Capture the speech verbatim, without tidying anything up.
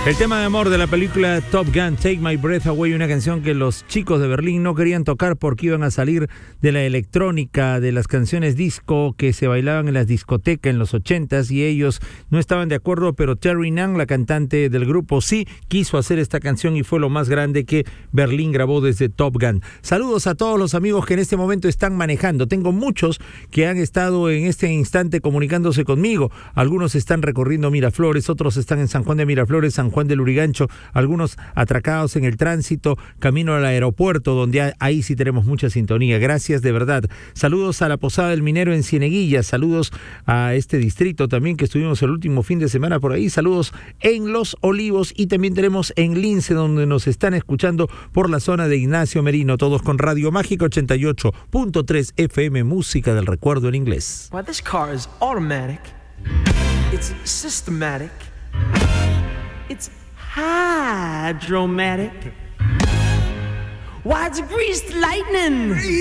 El tema de amor de la película Top Gun, Take My Breath Away, una canción que los chicos de Berlín no querían tocar porque iban a salir de la electrónica, de las canciones disco que se bailaban en las discotecas en los ochentas, y ellos no estaban de acuerdo, pero Terry Nunn, la cantante del grupo, sí quiso hacer esta canción y fue lo más grande que Berlín grabó desde Top Gun. Saludos a todos los amigos que en este momento están manejando. Tengo muchos que han estado en este instante comunicándose conmigo. Algunos están recorriendo Miraflores, otros están en San Juan de Miraflores, San Juan del Urigancho, algunos atracados en el tránsito, camino al aeropuerto, donde ahí sí tenemos mucha sintonía. Gracias de verdad. Saludos a la Posada del Minero en Cieneguilla, saludos a este distrito también que estuvimos el último fin de semana por ahí, saludos en Los Olivos y también tenemos en Lince, donde nos están escuchando por la zona de Ignacio Merino, todos con Radio Mágica ochenta y ocho punto tres F M, música del recuerdo en inglés. Well, this car is automatic. It's systematic. It's hydromatic. Why, it's greased lightning.